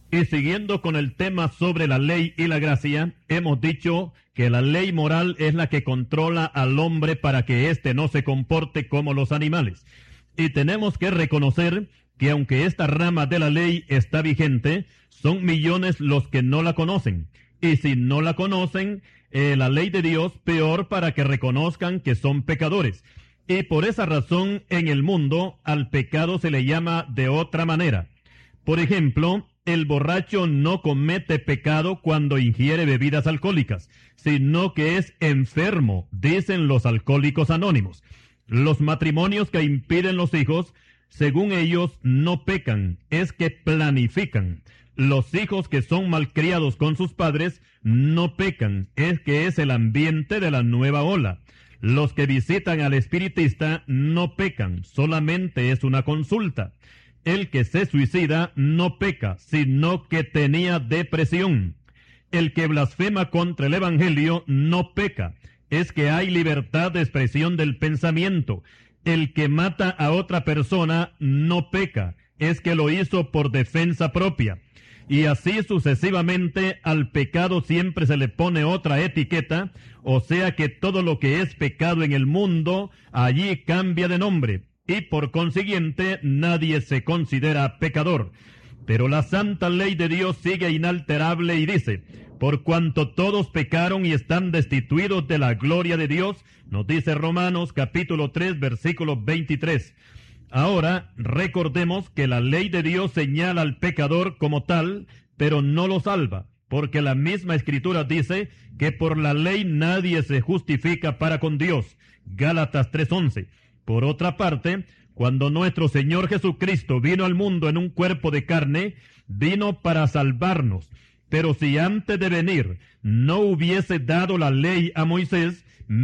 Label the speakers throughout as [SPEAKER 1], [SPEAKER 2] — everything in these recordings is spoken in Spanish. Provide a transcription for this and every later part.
[SPEAKER 1] Y siguiendo con el tema sobre la ley y la gracia, hemos dicho que la ley moral es la que controla al hombre para que éste no se comporte como los animales. Y tenemos que reconocer que aunque esta rama de la ley está vigente, son millones los que no la conocen. Y si no la conocen, la ley de Dios, peor para que reconozcan que son pecadores. Y por esa razón, en el mundo, al pecado se le llama de otra manera. Por ejemplo, el borracho no comete pecado cuando ingiere bebidas alcohólicas, sino que es enfermo, dicen los alcohólicos anónimos. Los matrimonios que impiden los hijos, según ellos, no pecan, es que planifican. Los hijos que son malcriados con sus padres no pecan, es que es el ambiente de la nueva ola. Los que visitan al espiritista no pecan, solamente es una consulta. El que se suicida no peca, sino que tenía depresión. El que blasfema contra el Evangelio no peca, es que hay libertad de expresión del pensamiento. El que mata a otra persona no peca, es que lo hizo por defensa propia. Y así sucesivamente al pecado siempre se le pone otra etiqueta, o sea que todo lo que es pecado en el mundo, allí cambia de nombre. Y por consiguiente nadie se considera pecador. Pero la santa ley de Dios sigue inalterable y dice, por cuanto todos pecaron y están destituidos de la gloria de Dios, nos dice Romanos capítulo 3, versículo 23. Ahora, recordemos que la ley de Dios señala al pecador como tal, pero no lo salva, porque la misma Escritura dice que por la ley nadie se justifica para con Dios. Gálatas 3:11. Por otra parte, cuando nuestro Señor Jesucristo vino al mundo en un cuerpo de carne, vino para salvarnos. Pero si antes de venir no hubiese dado la ley a Moisés,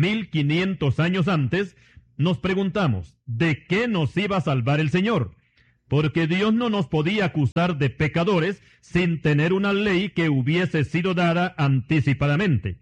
[SPEAKER 1] 1500 años antes, nos preguntamos, ¿de qué nos iba a salvar el Señor? Porque Dios no nos podía acusar de pecadores sin tener una ley que hubiese sido dada anticipadamente.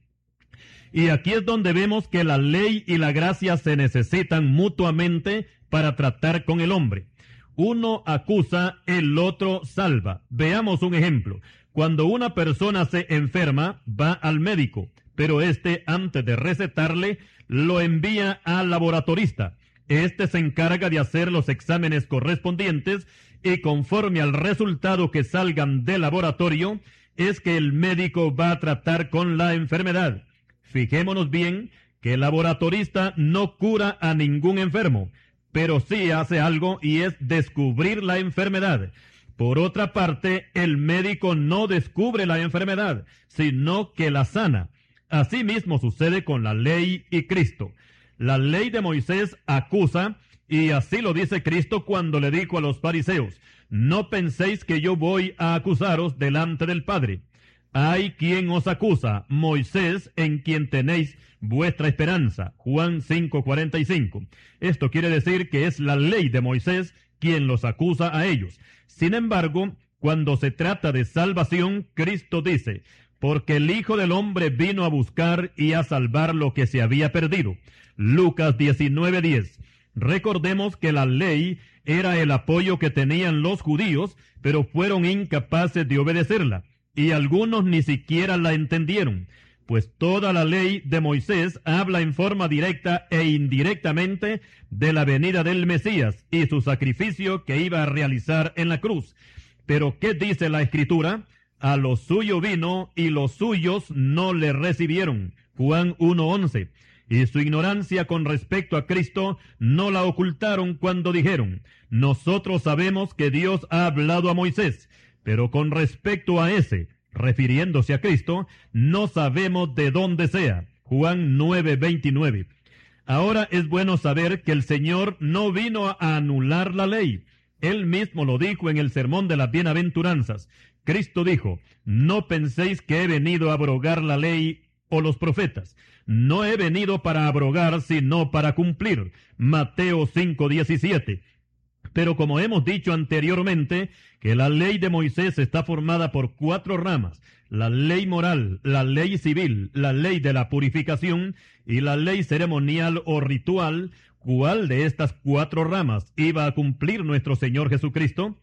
[SPEAKER 1] Y aquí es donde vemos que la ley y la gracia se necesitan mutuamente para tratar con el hombre. Uno acusa, el otro salva. Veamos un ejemplo. Cuando una persona se enferma, va al médico, pero antes de recetarle, lo envía al laboratorista. Se encarga de hacer los exámenes correspondientes y conforme al resultado que salgan del laboratorio, es que el médico va a tratar con la enfermedad. Fijémonos bien que el laboratorista no cura a ningún enfermo, pero sí hace algo y es descubrir la enfermedad. Por otra parte, el médico no descubre la enfermedad, sino que la sana. Así mismo sucede con la ley y Cristo. La ley de Moisés acusa, y así lo dice Cristo cuando le dijo a los fariseos, no penséis que yo voy a acusaros delante del Padre. Hay quien os acusa, Moisés, en quien tenéis vuestra esperanza. Juan 5:45. Esto quiere decir que es la ley de Moisés quien los acusa a ellos. Sin embargo, cuando se trata de salvación, Cristo dice, porque el Hijo del Hombre vino a buscar y a salvar lo que se había perdido. Lucas 19:10. Recordemos que la ley era el apoyo que tenían los judíos, pero fueron incapaces de obedecerla. Y algunos ni siquiera la entendieron, pues toda la ley de Moisés habla en forma directa e indirectamente de la venida del Mesías y su sacrificio que iba a realizar en la cruz. Pero ¿qué dice la Escritura? A lo suyo vino y los suyos no le recibieron. Juan 1:11. Y su ignorancia con respecto a Cristo no la ocultaron cuando dijeron, nosotros sabemos que Dios ha hablado a Moisés, pero con respecto a refiriéndose a Cristo, no sabemos de dónde sea. Juan 9:29. Ahora es bueno saber que el Señor no vino a anular la ley. Él mismo lo dijo en el Sermón de las Bienaventuranzas. Cristo dijo, no penséis que he venido a abrogar la ley o los profetas. No he venido para abrogar, sino para cumplir. Mateo 5:17. Pero como hemos dicho anteriormente, que la ley de Moisés está formada por 4 ramas, la ley moral, la ley civil, la ley de la purificación y la ley ceremonial o ritual. ¿Cuál de estas 4 ramas iba a cumplir nuestro Señor Jesucristo?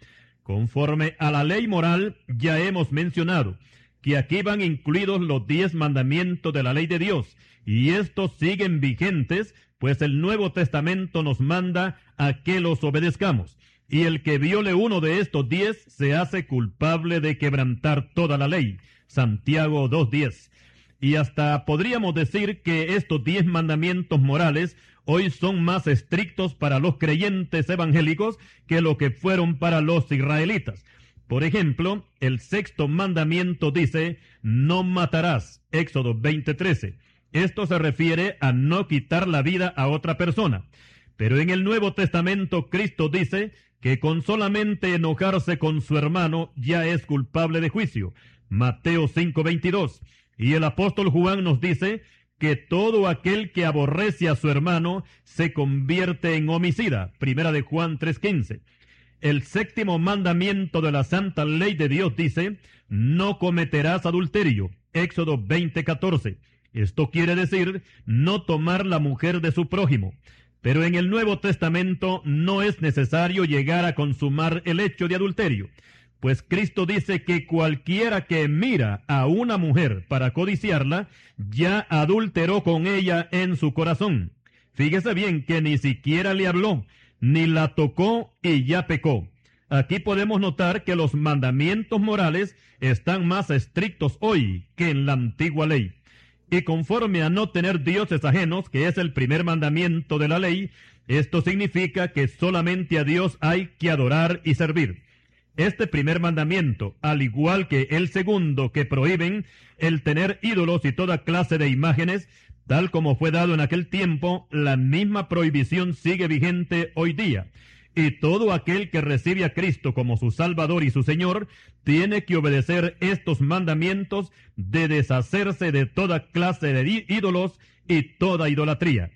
[SPEAKER 1] Conforme a la ley moral, ya hemos mencionado que aquí van incluidos los 10 mandamientos de la ley de Dios, y estos siguen vigentes, pues el Nuevo Testamento nos manda a que los obedezcamos. Y el que viole uno de estos 10 se hace culpable de quebrantar toda la ley. Santiago 2:10. Y hasta podríamos decir que estos 10 mandamientos morales hoy son más estrictos para los creyentes evangélicos que lo que fueron para los israelitas. Por ejemplo, el 6º mandamiento dice, no matarás, Éxodo 20:13. Esto se refiere a no quitar la vida a otra persona. Pero en el Nuevo Testamento, Cristo dice que con solamente enojarse con su hermano ya es culpable de juicio. Mateo 5:22. Y el apóstol Juan nos dice que todo aquel que aborrece a su hermano se convierte en homicida. Primera de Juan 3:15. El 7º mandamiento de la santa ley de Dios dice, no cometerás adulterio. Éxodo 20:14. Esto quiere decir no tomar la mujer de su prójimo. Pero en el Nuevo Testamento no es necesario llegar a consumar el hecho de adulterio, pues Cristo dice que cualquiera que mira a una mujer para codiciarla, ya adulteró con ella en su corazón. Fíjese bien que ni siquiera le habló, ni la tocó y ya pecó. Aquí podemos notar que los mandamientos morales están más estrictos hoy que en la antigua ley. Y conforme a no tener dioses ajenos, que es el primer mandamiento de la ley, esto significa que solamente a Dios hay que adorar y servir. Este primer mandamiento, al igual que el segundo que prohíben el tener ídolos y toda clase de imágenes, tal como fue dado en aquel tiempo, la misma prohibición sigue vigente hoy día. Y todo aquel que recibe a Cristo como su Salvador y su Señor, tiene que obedecer estos mandamientos de deshacerse de toda clase de ídolos y toda idolatría.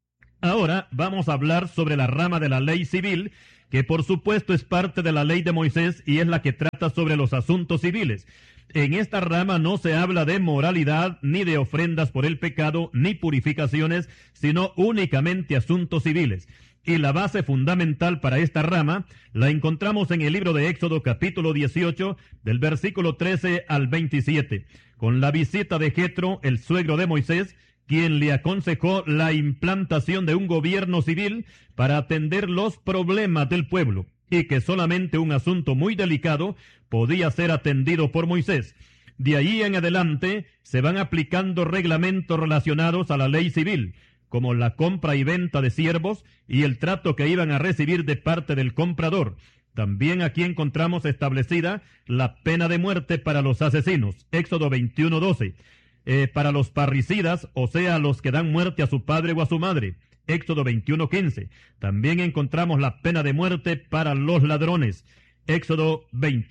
[SPEAKER 1] Ahora vamos a hablar sobre la rama de la ley civil, que por supuesto es parte de la ley de Moisés y es la que trata sobre los asuntos civiles. En esta rama no se habla de moralidad, ni de ofrendas por el pecado, ni purificaciones, sino únicamente asuntos civiles. Y la base fundamental para esta rama la encontramos en el libro de Éxodo capítulo 18, del versículo 13 al 27, con la visita de Jetro, el suegro de Moisés, quien le aconsejó la implantación de un gobierno civil para atender los problemas del pueblo, y que solamente un asunto muy delicado podía ser atendido por Moisés. De ahí en adelante se van aplicando reglamentos relacionados a la ley civil, como la compra y venta de siervos y el trato que iban a recibir de parte del comprador. También aquí encontramos establecida la pena de muerte para los asesinos, Éxodo 21:12. Para los parricidas, o sea, los que dan muerte a su padre o a su madre, Éxodo 21:15. También encontramos la pena de muerte para los ladrones, Éxodo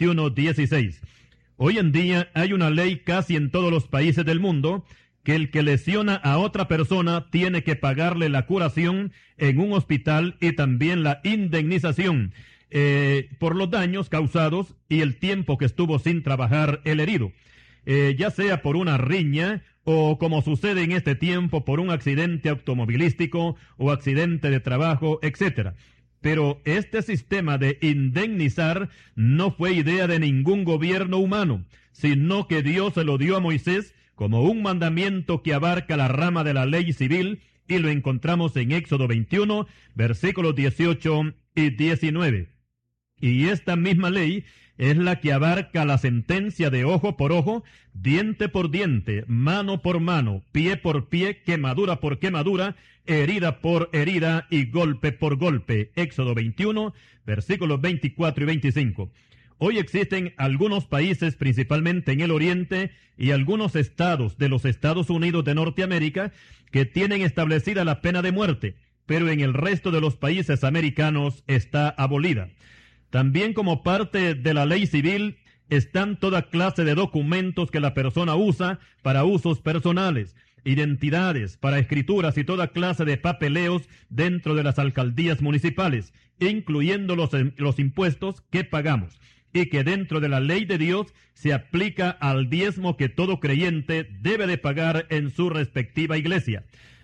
[SPEAKER 1] 21:16. Hoy en día hay una ley casi en todos los países del mundo que el que lesiona a otra persona tiene que pagarle la curación en un hospital y también la indemnización por los daños causados y el tiempo que estuvo sin trabajar el herido, ya sea por una riña o, como sucede en este tiempo, por un accidente automovilístico o accidente de trabajo, etc. Pero este sistema de indemnizar no fue idea de ningún gobierno humano, sino que Dios se lo dio a Moisés como un mandamiento que abarca la rama de la ley civil, y lo encontramos en Éxodo 21, versículos 18 y 19. Y esta misma ley es la que abarca la sentencia de ojo por ojo, diente por diente, mano por mano, pie por pie, quemadura por quemadura, herida por herida y golpe por golpe. Éxodo 21, versículos 24 y 25. Hoy existen algunos países, principalmente en el Oriente, y algunos estados de los Estados Unidos de Norteamérica, que tienen establecida la pena de muerte, pero en el resto de los países americanos está abolida. También, como parte de la ley civil, están toda clase de documentos que la persona usa para usos personales, identidades, para escrituras y toda clase de papeleos dentro de las alcaldías municipales, incluyendo los impuestos que pagamos, y que dentro de la ley de Dios se aplica al diezmo que todo creyente debe de pagar en su respectiva iglesia.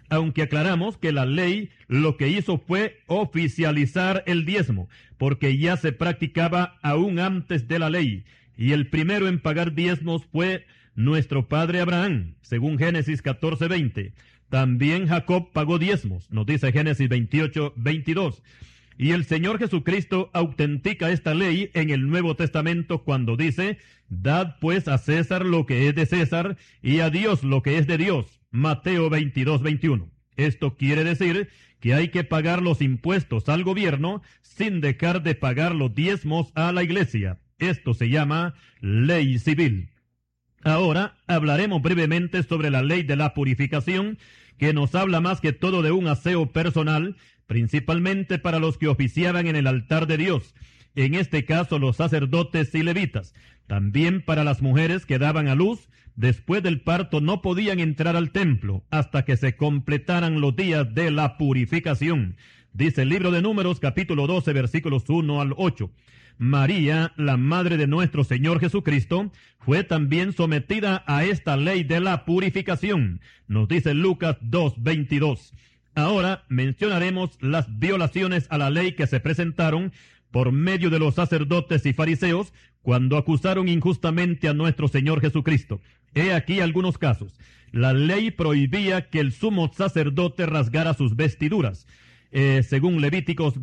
[SPEAKER 1] aunque aclaramos que la ley lo que hizo fue oficializar el diezmo, porque ya se practicaba aún antes de la ley, y el primero en pagar diezmos fue nuestro padre Abraham, según Génesis 14:20. También Jacob pagó diezmos, nos dice Génesis 28:22. Y el Señor Jesucristo autentica esta ley en el Nuevo Testamento cuando dice: dad pues a César lo que es de César y a Dios lo que es de Dios. Mateo 22:21. Esto quiere decir que hay que pagar los impuestos al gobierno sin dejar de pagar los diezmos a la iglesia. Esto se llama ley civil. Ahora hablaremos brevemente sobre la ley de la purificación, que nos habla más que todo de un aseo personal, principalmente para los que oficiaban en el altar de Dios, en este caso los sacerdotes y levitas. También para las mujeres que daban a luz, después del parto no podían entrar al templo hasta que se completaran los días de la purificación. Dice el libro de Números, capítulo 12, versículos 1 al 8. María, la madre de nuestro Señor Jesucristo, fue también sometida a esta ley de la purificación. Nos dice Lucas 2:22. Ahora mencionaremos las violaciones a la ley que se presentaron por medio de los sacerdotes y fariseos cuando acusaron injustamente a nuestro Señor Jesucristo. He aquí algunos casos. La ley prohibía que el sumo sacerdote rasgara sus vestiduras, según Levíticos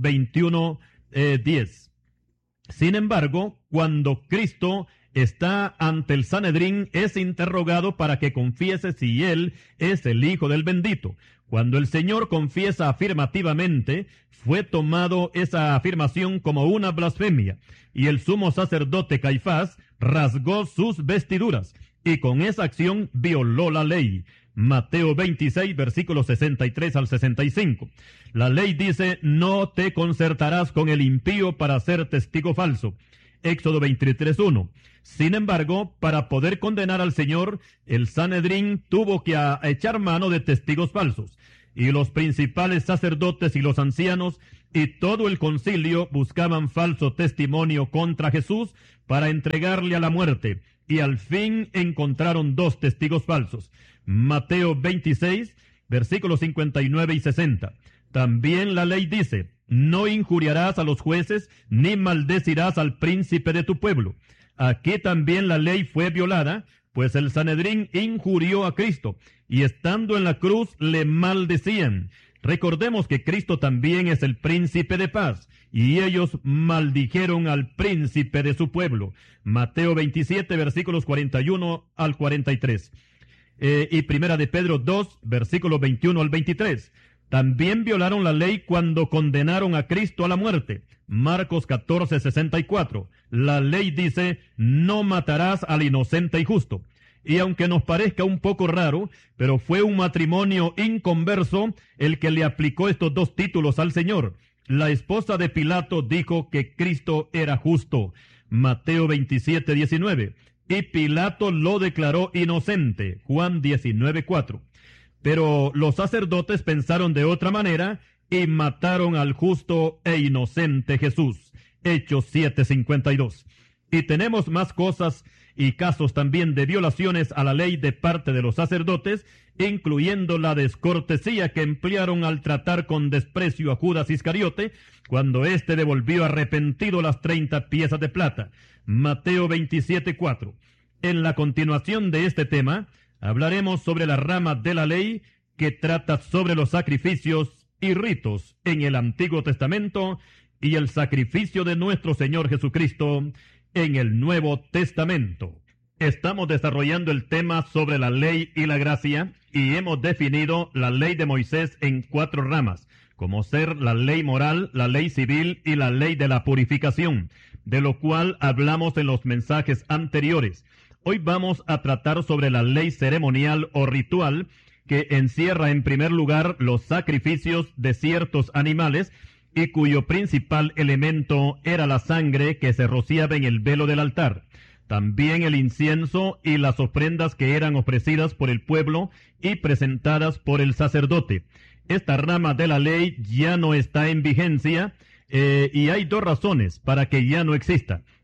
[SPEAKER 1] 21:10. Sin embargo, cuando Cristo está ante el Sanedrín, es interrogado para que confiese si él es el Hijo del Bendito. Cuando el Señor confiesa afirmativamente, fue tomado esa afirmación como una blasfemia, y el sumo sacerdote Caifás rasgó sus vestiduras, y con esa acción violó la ley. Mateo 26, versículos 63 al 65. La ley dice: no te concertarás con el impío para ser testigo falso. Éxodo 23:1. Sin embargo, para poder condenar al Señor, el Sanedrín tuvo que echar mano de testigos falsos, y los principales sacerdotes y los ancianos y todo el concilio buscaban falso testimonio contra Jesús para entregarle a la muerte, y al fin encontraron 2 testigos falsos. Mateo 26, versículos 59 y 60. También la ley dice: no injuriarás a los jueces, ni maldecirás al príncipe de tu pueblo. Aquí también la ley fue violada, pues el Sanedrín injurió a Cristo, y estando en la cruz le maldecían. Recordemos que Cristo también es el príncipe de paz, y ellos maldijeron al príncipe de su pueblo. Mateo 27, versículos 41 al 43. Y Primera de Pedro 2, versículos 21 al 23. También violaron la ley cuando condenaron a Cristo a la muerte. Marcos 14, 64. La ley dice: no matarás al inocente y justo. Y aunque nos parezca un poco raro, pero fue un matrimonio inconverso el que le aplicó estos 2 títulos al Señor. La esposa de Pilato dijo que Cristo era justo. Mateo 27, 19. Y Pilato lo declaró inocente. Juan 19, 4. Pero los sacerdotes pensaron de otra manera y mataron al justo e inocente Jesús. Hechos 7:52. Y tenemos más cosas y casos también de violaciones a la ley de parte de los sacerdotes, incluyendo la descortesía que emplearon al tratar con desprecio a Judas Iscariote, cuando éste devolvió arrepentido las 30 piezas de plata. Mateo 27:4. En la continuación de este tema, hablaremos sobre la rama de la ley que trata sobre los sacrificios y ritos en el Antiguo Testamento y el sacrificio de nuestro Señor Jesucristo en el Nuevo Testamento. Estamos desarrollando el tema sobre la ley y la gracia, y hemos definido la ley de Moisés en 4 ramas, como ser la ley moral, la ley civil y la ley de la purificación, de lo cual hablamos en los mensajes anteriores. Hoy vamos a tratar sobre la ley ceremonial o ritual, que encierra en primer lugar los sacrificios de ciertos animales y cuyo principal elemento era la sangre que se rociaba en el velo del altar. También el incienso y las ofrendas que eran ofrecidas por el pueblo y presentadas por el sacerdote. Esta rama de la ley ya no está en vigencia y hay 2 razones para que ya no exista.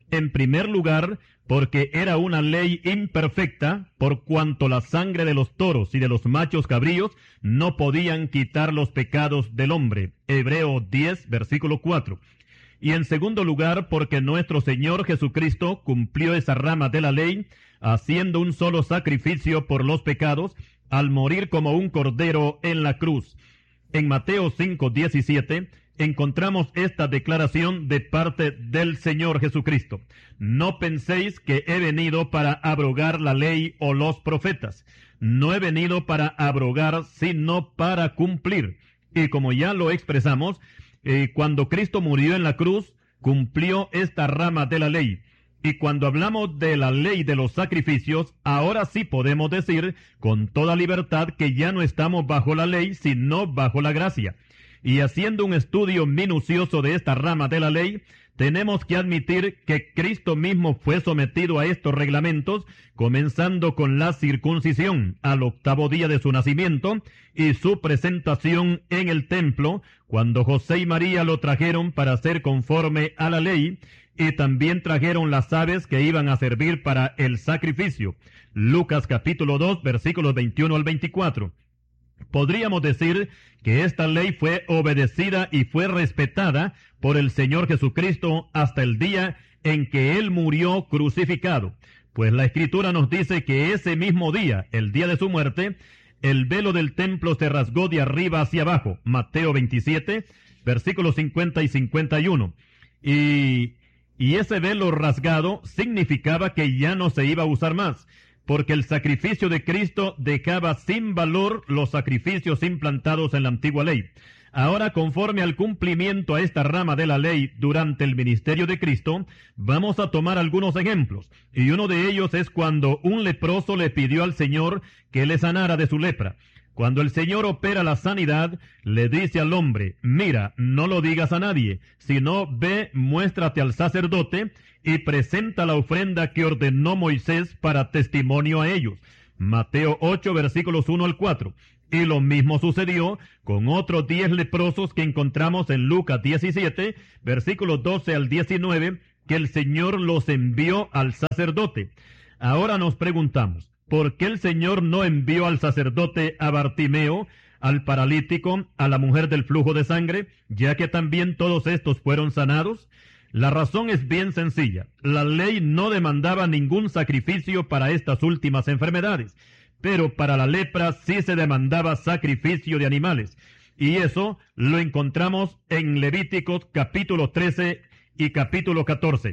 [SPEAKER 1] En primer lugar, porque era una ley imperfecta, por cuanto la sangre de los toros y de los machos cabríos no podían quitar los pecados del hombre. Hebreo 10, versículo 4. Y en segundo lugar, porque nuestro Señor Jesucristo cumplió esa rama de la ley, haciendo un solo sacrificio por los pecados, al morir como un cordero en la cruz. En Mateo 5:17 encontramos esta declaración de parte del Señor Jesucristo. No penséis que he venido para abrogar la ley o los profetas. No he venido para abrogar, sino para cumplir. Y como ya lo expresamos, cuando Cristo murió en la cruz, cumplió esta rama de la ley. Y cuando hablamos de la ley de los sacrificios, ahora sí podemos decir con toda libertad que ya no estamos bajo la ley, sino bajo la gracia. Y haciendo un estudio minucioso de esta rama de la ley, tenemos que admitir que Cristo mismo fue sometido a estos reglamentos, comenzando con la circuncisión al 8º día de su nacimiento y su presentación en el templo, cuando José y María lo trajeron para ser conforme a la ley, y también trajeron las aves que iban a servir para el sacrificio. Lucas capítulo 2, versículos 21 al 24. Podríamos decir que esta ley fue obedecida y fue respetada por el Señor Jesucristo hasta el día en que Él murió crucificado. Pues la Escritura nos dice que ese mismo día, el día de su muerte, el velo del templo se rasgó de arriba hacia abajo. Mateo 27, versículos 50 y 51. Y ese velo rasgado significaba que ya no se iba a usar más, porque el sacrificio de Cristo dejaba sin valor los sacrificios implantados en la antigua ley. Ahora, conforme al cumplimiento a esta rama de la ley durante el ministerio de Cristo, vamos a tomar algunos ejemplos. Y uno de ellos es cuando un leproso le pidió al Señor que le sanara de su lepra. Cuando el Señor opera la sanidad, le dice al hombre: mira, no lo digas a nadie, sino ve, muéstrate al sacerdote y presenta la ofrenda que ordenó Moisés para testimonio a ellos. Mateo 8, versículos 1 al 4. Y lo mismo sucedió con otros 10 leprosos que encontramos en Lucas 17, versículos 12 al 19, que el Señor los envió al sacerdote. Ahora nos preguntamos, ¿por qué el Señor no envió al sacerdote a Bartimeo, al paralítico, a la mujer del flujo de sangre, ya que también todos estos fueron sanados? La razón es bien sencilla. La ley no demandaba ningún sacrificio para estas últimas enfermedades, pero para la lepra sí se demandaba sacrificio de animales. Y eso lo encontramos en Levíticos capítulo 13 y capítulo 14.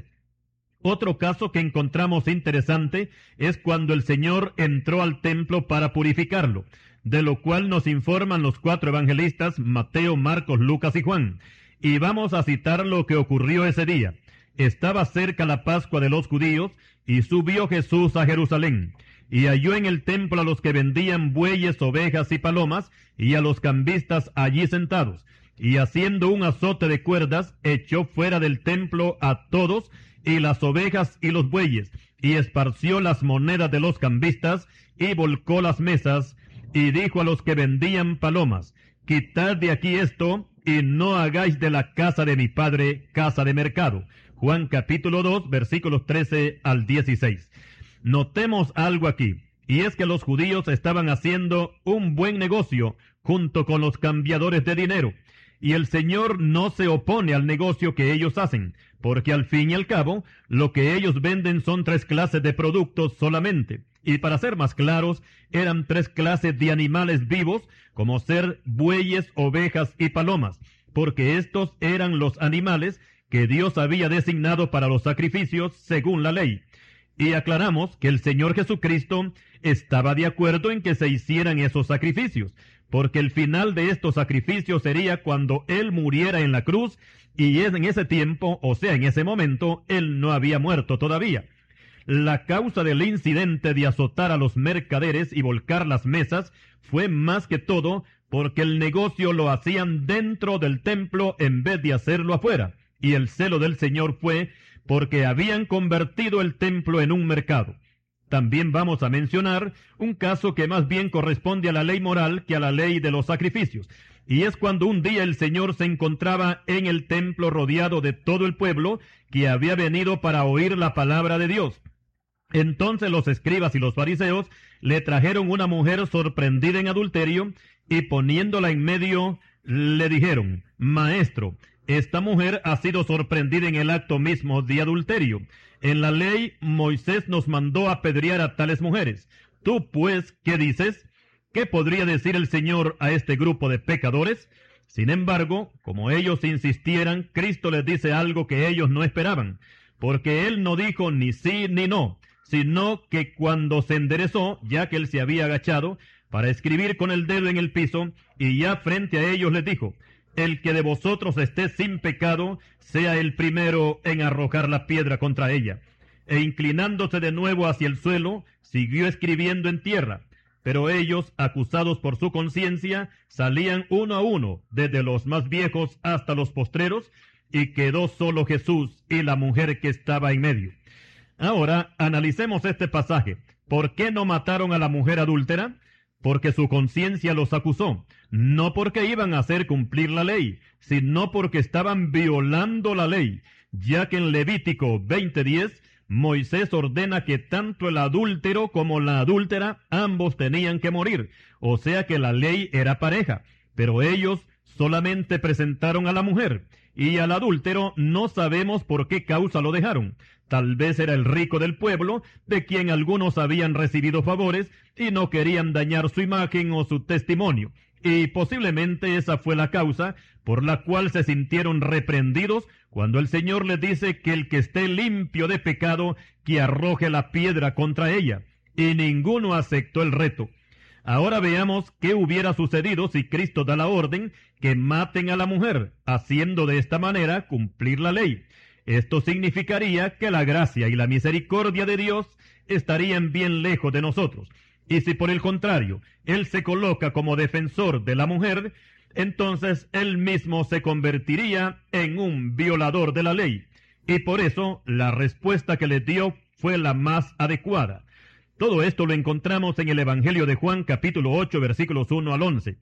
[SPEAKER 1] Otro caso que encontramos interesante es cuando el Señor entró al templo para purificarlo, de lo cual nos informan los 4 evangelistas, Mateo, Marcos, Lucas y Juan. Y vamos a citar lo que ocurrió ese día. Estaba cerca la Pascua de los judíos, y subió Jesús a Jerusalén, y halló en el templo a los que vendían bueyes, ovejas y palomas, y a los cambistas allí sentados. Y haciendo un azote de cuerdas, echó fuera del templo a todos, y las ovejas y los bueyes, y esparció las monedas de los cambistas, y volcó las mesas, y dijo a los que vendían palomas: quitad de aquí esto, y no hagáis de la casa de mi padre casa de mercado. Juan capítulo 2, versículos 13 al 16. Notemos algo aquí, y es que los judíos estaban haciendo un buen negocio junto con los cambiadores de dinero, y el Señor no se opone al negocio que ellos hacen, porque al fin y al cabo, lo que ellos venden son 3 clases de productos solamente, y para ser más claros, eran 3 clases de animales vivos, como ser bueyes, ovejas y palomas, porque estos eran los animales que Dios había designado para los sacrificios según la ley. Y aclaramos que el Señor Jesucristo estaba de acuerdo en que se hicieran esos sacrificios, porque el final de estos sacrificios sería cuando Él muriera en la cruz, y es en ese tiempo, o sea, en ese momento, Él no había muerto todavía. La causa del incidente de azotar a los mercaderes y volcar las mesas fue más que todo porque el negocio lo hacían dentro del templo en vez de hacerlo afuera, y el celo del Señor fue porque habían convertido el templo en un mercado. También vamos a mencionar un caso que más bien corresponde a la ley moral que a la ley de los sacrificios. Y es cuando un día el Señor se encontraba en el templo rodeado de todo el pueblo que había venido para oír la palabra de Dios. Entonces los escribas y los fariseos le trajeron una mujer sorprendida en adulterio y poniéndola en medio le dijeron: Maestro, esta mujer ha sido sorprendida en el acto mismo de adulterio. En la ley Moisés nos mandó apedrear a tales mujeres. ¿Tú pues qué dices? ¿Qué podría decir el Señor a este grupo de pecadores? Sin embargo, como ellos insistieran, Cristo les dice algo que ellos no esperaban, porque Él no dijo ni sí ni no, sino que cuando se enderezó, ya que Él se había agachado, para escribir con el dedo en el piso, y ya frente a ellos les dijo: El que de vosotros esté sin pecado, sea el primero en arrojar la piedra contra ella. E inclinándose de nuevo hacia el suelo, siguió escribiendo en tierra. Pero ellos, acusados por su conciencia, salían uno a uno, desde los más viejos hasta los postreros, y quedó solo Jesús y la mujer que estaba en medio. Ahora, analicemos este pasaje. ¿Por qué no mataron a la mujer adúltera? Porque su conciencia los acusó, no porque iban a hacer cumplir la ley, sino porque estaban violando la ley, ya que en Levítico 20:10, Moisés ordena que tanto el adúltero como la adúltera ambos tenían que morir, o sea que la ley era pareja, pero ellos solamente presentaron a la mujer, y al adúltero no sabemos por qué causa lo dejaron. Tal vez era el rico del pueblo, de quien algunos habían recibido favores y no querían dañar su imagen o su testimonio, y posiblemente esa fue la causa por la cual se sintieron reprendidos cuando el Señor les dice que el que esté limpio de pecado, que arroje la piedra contra ella, y ninguno aceptó el reto. Ahora veamos qué hubiera sucedido si Cristo da la orden que maten a la mujer, haciendo de esta manera cumplir la ley. Esto significaría que la gracia y la misericordia de Dios estarían bien lejos de nosotros. Y si por el contrario, Él se coloca como defensor de la mujer, entonces Él mismo se convertiría en un violador de la ley. Y por eso la respuesta que les dio fue la más adecuada. Todo esto lo encontramos en el Evangelio de Juan, capítulo 8, versículos 1 al 11.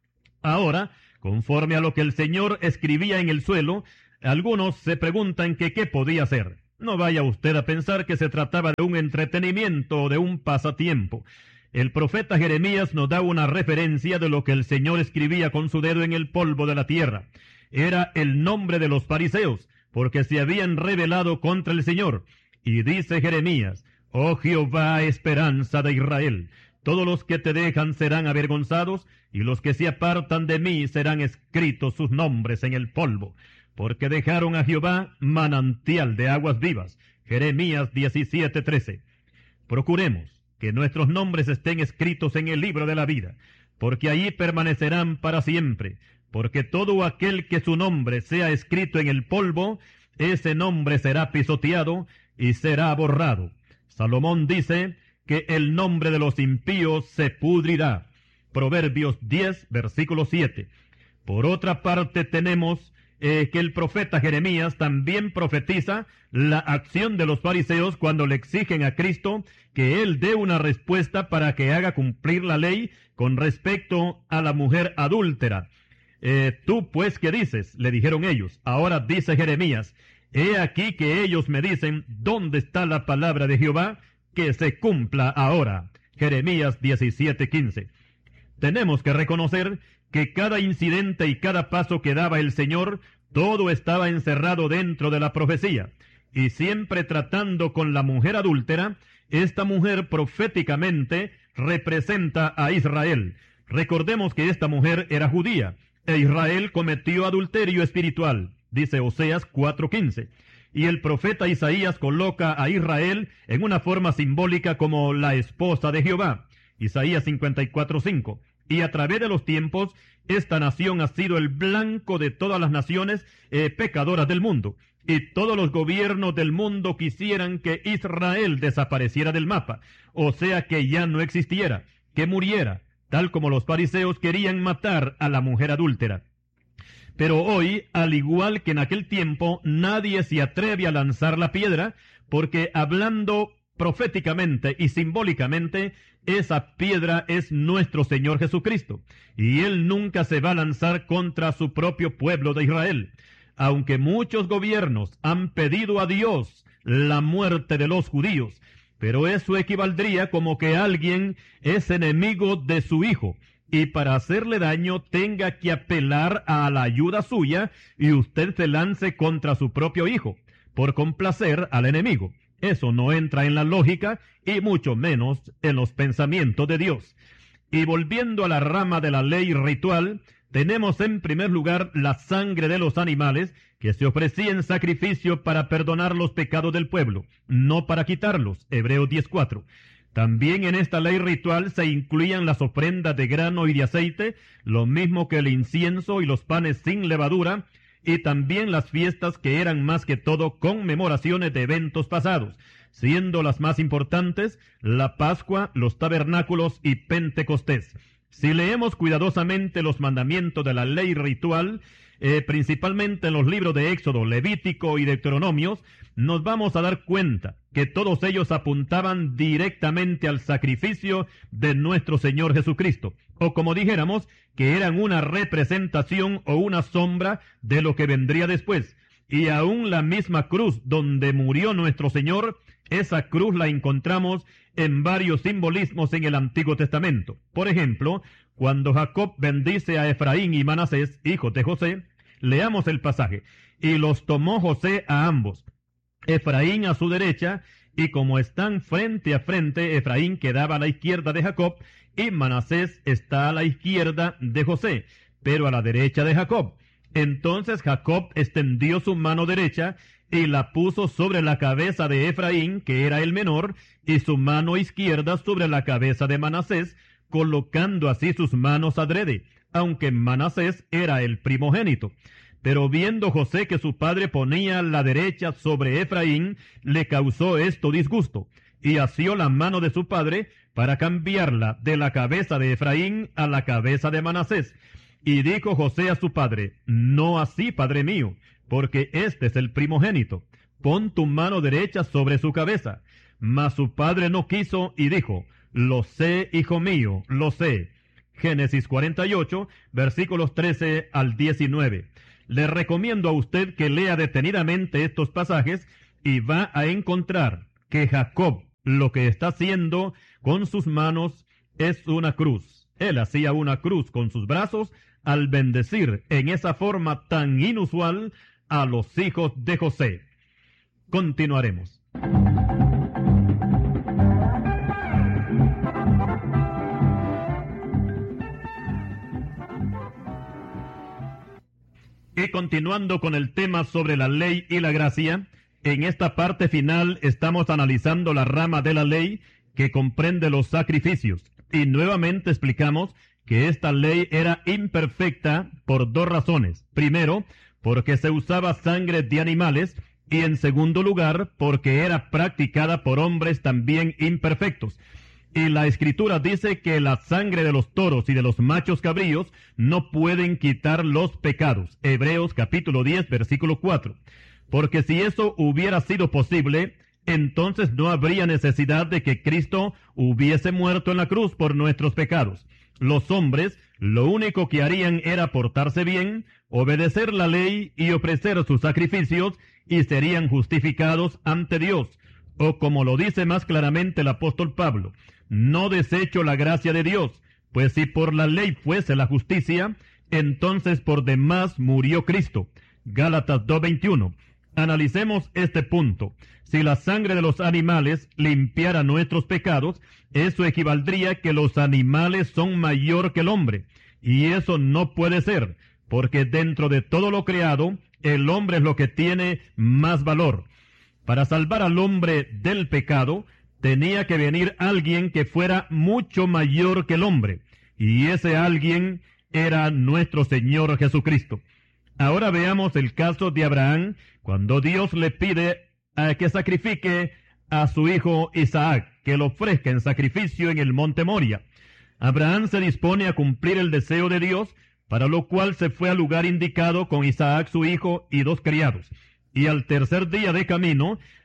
[SPEAKER 1] Ahora, conforme a lo que el Señor escribía en el suelo, algunos se preguntan que qué podía hacer. No vaya usted a pensar que se trataba de un entretenimiento o de un pasatiempo. El profeta Jeremías nos da una referencia de lo que el Señor escribía con su dedo en el polvo de la tierra. Era el nombre de los fariseos, porque se habían rebelado contra el Señor. Y dice Jeremías: Oh Jehová, esperanza de Israel, todos los que te dejan serán avergonzados, y los que se apartan de mí serán escritos sus nombres en el polvo. Porque dejaron a Jehová manantial de aguas vivas. Jeremías 17:13. Procuremos que nuestros nombres estén escritos en el libro de la vida, porque allí permanecerán para siempre, porque todo aquel que su nombre sea escrito en el polvo, ese nombre será pisoteado y será borrado. Salomón dice que el nombre de los impíos se pudrirá. Proverbios 10, versículo 7. Por otra parte tenemos que el profeta Jeremías también profetiza la acción de los fariseos cuando le exigen a Cristo que Él dé una respuesta para que haga cumplir la ley con respecto a la mujer adúltera. ¿Tú pues qué dices?, le dijeron ellos. Ahora dice Jeremías: He aquí que ellos me dicen, ¿dónde está la palabra de Jehová? Que se cumpla ahora. Jeremías 17:15. Tenemos que reconocer que cada incidente y cada paso que daba el Señor, todo estaba encerrado dentro de la profecía. Y siempre tratando con la mujer adúltera, esta mujer proféticamente representa a Israel. Recordemos que esta mujer era judía, e Israel cometió adulterio espiritual, dice Oseas 4:15. Y el profeta Isaías coloca a Israel en una forma simbólica como la esposa de Jehová, Isaías 54:5. Y a través de los tiempos, esta nación ha sido el blanco de todas las naciones pecadoras del mundo. Y todos los gobiernos del mundo quisieran que Israel desapareciera del mapa, o sea que ya no existiera, que muriera, tal como los fariseos querían matar a la mujer adúltera. Pero hoy, al igual que en aquel tiempo, nadie se atreve a lanzar la piedra, porque hablando proféticamente y simbólicamente, esa piedra es nuestro Señor Jesucristo, y Él nunca se va a lanzar contra su propio pueblo de Israel. Aunque muchos gobiernos han pedido a Dios la muerte de los judíos, pero eso equivaldría como que alguien es enemigo de su hijo, y para hacerle daño tenga que apelar a la ayuda suya, y usted se lance contra su propio hijo, por complacer al enemigo. Eso no entra en la lógica, y mucho menos en los pensamientos de Dios. Y volviendo a la rama de la ley ritual, tenemos en primer lugar la sangre de los animales, que se ofrecía en sacrificio para perdonar los pecados del pueblo, no para quitarlos. Hebreos 10:4. También en esta ley ritual se incluían las ofrendas de grano y de aceite, lo mismo que el incienso y los panes sin levadura, y también las fiestas que eran más que todo conmemoraciones de eventos pasados, siendo las más importantes la Pascua, los tabernáculos y Pentecostés. Si leemos cuidadosamente los mandamientos de la ley ritual, principalmente en los libros de Éxodo, Levítico y Deuteronomios, nos vamos a dar cuenta que todos ellos apuntaban directamente al sacrificio de nuestro Señor Jesucristo, o como dijéramos, que eran una representación o una sombra de lo que vendría después. Y aún la misma cruz donde murió nuestro Señor, esa cruz la encontramos en varios simbolismos en el Antiguo Testamento. Por ejemplo, cuando Jacob bendice a Efraín y Manasés, hijos de José, leamos el pasaje. Y los tomó José a ambos, Efraín a su derecha, y como están frente a frente, Efraín quedaba a la izquierda de Jacob, y Manasés está a la izquierda de José, pero a la derecha de Jacob. Entonces Jacob extendió su mano derecha y la puso sobre la cabeza de Efraín, que era el menor, y su mano izquierda sobre la cabeza de Manasés, colocando así sus manos adrede, aunque Manasés era el primogénito. Pero viendo José que su padre ponía la derecha sobre Efraín, le causó esto disgusto, y asió la mano de su padre para cambiarla de la cabeza de Efraín a la cabeza de Manasés. Y dijo José a su padre: no así, padre mío, porque este es el primogénito. Pon tu mano derecha sobre su cabeza. Mas su padre no quiso y dijo: lo sé, hijo mío, lo sé. Génesis 48, versículos 13 al 19. Le recomiendo a usted que lea detenidamente estos pasajes y va a encontrar que Jacob lo que está haciendo con sus manos es una cruz. Él hacía una cruz con sus brazos al bendecir en esa forma tan inusual a los hijos de José. Continuaremos. Y continuando con el tema sobre la ley y la gracia, en esta parte final estamos analizando la rama de la ley que comprende los sacrificios. Y nuevamente explicamos que esta ley era imperfecta por dos razones. Primero, porque se usaba sangre de animales, y en segundo lugar, porque era practicada por hombres también imperfectos. Y la Escritura dice que la sangre de los toros y de los machos cabríos no pueden quitar los pecados. Hebreos capítulo 10, versículo 4. Porque si eso hubiera sido posible, entonces no habría necesidad de que Cristo hubiese muerto en la cruz por nuestros pecados. Los hombres lo único que harían era portarse bien, obedecer la ley y ofrecer sus sacrificios, y serían justificados ante Dios. O como lo dice más claramente el apóstol Pablo: no desecho la gracia de Dios, pues si por la ley fuese la justicia, entonces por demás murió Cristo. Gálatas 2:21. Analicemos este punto. Si la sangre de los animales limpiara nuestros pecados, eso equivaldría que los animales son mayor que el hombre. Y eso no puede ser, porque dentro de todo lo creado, el hombre es lo que tiene más valor. Para salvar al hombre del pecado, tenía que venir alguien que fuera mucho mayor que el hombre, y ese alguien era nuestro Señor Jesucristo. Ahora veamos el caso de Abraham, cuando Dios le pide que sacrifique a su hijo Isaac, que lo ofrezca en sacrificio en el monte Moria. Abraham se dispone a cumplir el deseo de Dios, para lo cual se fue al lugar indicado con Isaac su hijo y 2 criados. Y al tercer día de camino,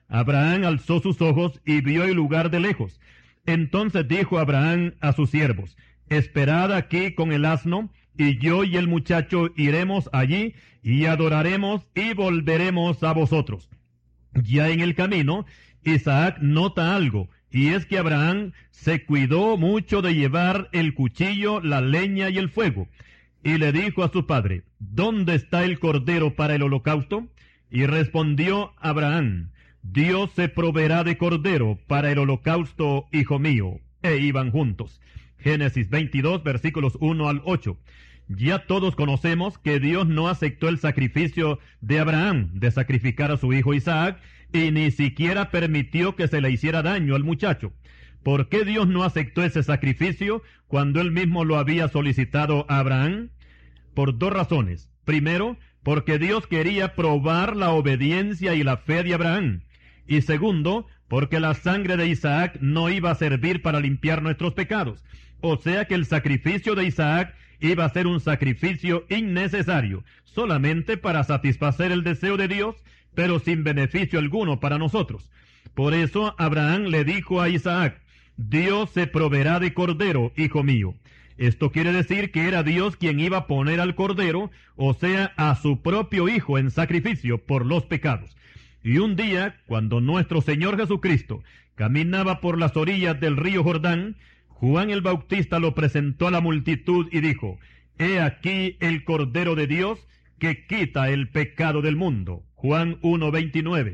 [SPEAKER 1] Abraham alzó sus ojos y vio el lugar de lejos. Entonces dijo Abraham a sus siervos: esperad aquí con el asno, y yo y el muchacho iremos allí, y adoraremos, y volveremos a vosotros. Ya en el camino, Isaac nota algo, y es que Abraham se cuidó mucho de llevar el cuchillo, la leña y el fuego. Y le dijo a su padre: ¿dónde está el cordero para el holocausto? Y respondió Abraham: Dios se proveerá de cordero para el holocausto, hijo mío. E iban juntos. Génesis 22, versículos 1 al 8. Ya todos conocemos que Dios no aceptó el sacrificio de Abraham de sacrificar a su hijo Isaac, y ni siquiera permitió que se le hiciera daño al muchacho. ¿Por qué Dios no aceptó ese sacrificio cuando él mismo lo había solicitado a Abraham? Por dos razones. Primero, porque Dios quería probar la obediencia y la fe de Abraham. Y segundo, porque la sangre de Isaac no iba a servir para limpiar nuestros pecados. O sea que el sacrificio de Isaac iba a ser un sacrificio innecesario, solamente para satisfacer el deseo de Dios, pero sin beneficio alguno para nosotros. Por eso Abraham le dijo a Isaac: Dios se proveerá de cordero, hijo mío. Esto quiere decir que era Dios quien iba a poner al cordero, o sea, a su propio hijo en sacrificio por los pecados. Y un día, cuando nuestro Señor Jesucristo caminaba por las orillas del río Jordán, Juan el Bautista lo presentó a la multitud y dijo: He aquí el Cordero de Dios que quita el pecado del mundo. Juan 1:29.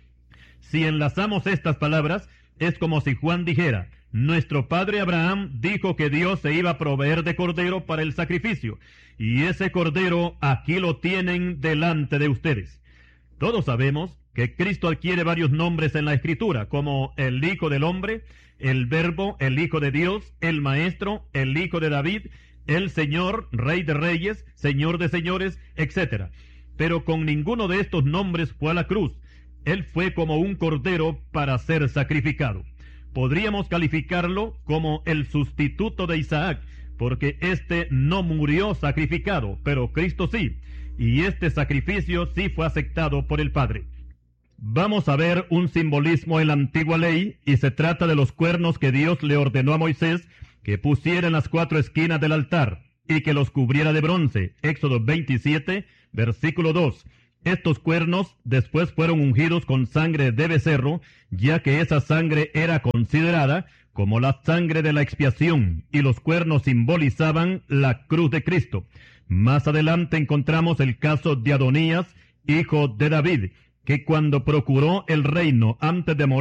[SPEAKER 1] Si enlazamos estas palabras, es como si Juan dijera: nuestro padre Abraham dijo que Dios se iba a proveer de cordero para el sacrificio, y ese cordero aquí lo tienen delante de ustedes. Todos sabemos que Cristo adquiere varios nombres en la Escritura, como el Hijo del Hombre, el Verbo, el Hijo de Dios, el Maestro, el Hijo de David, el Señor, Rey de Reyes, Señor de Señores, etc. Pero con ninguno de estos nombres fue a la cruz. Él fue como un cordero para ser sacrificado. Podríamos calificarlo como el sustituto de Isaac, porque éste no murió sacrificado, pero Cristo sí, y este sacrificio sí fue aceptado por el Padre. Vamos a ver un simbolismo en la antigua ley, y se trata de los cuernos que Dios le ordenó a Moisés que pusiera en las 4 esquinas del altar, y que los cubriera de bronce. Éxodo 27, versículo 2. Estos cuernos después fueron ungidos con sangre de becerro, ya que esa sangre era considerada como la sangre de la expiación, y los cuernos simbolizaban la cruz de Cristo. Más adelante encontramos el caso de Adonías, hijo de David, que cuando procuró el reino antes de morir,